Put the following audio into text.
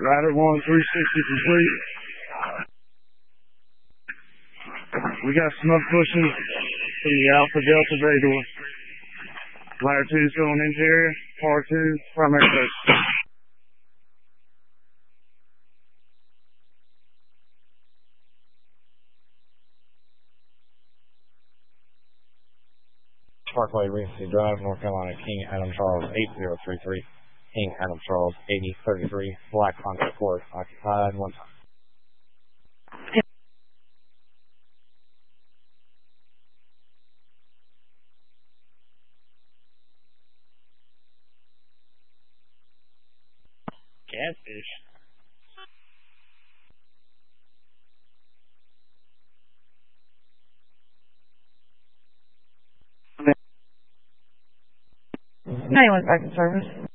Rider 1, 360 complete. We got smoke pushing from the Alpha Delta Bay door. Ladder 2 is going interior, Par 2, primary coast. Parkway, Regency Drive, North Carolina, King Adam Charles 8033. King Adam Charles 8033. Black Honda Accord, occupied, one time. Catfish. Anyone's back in service.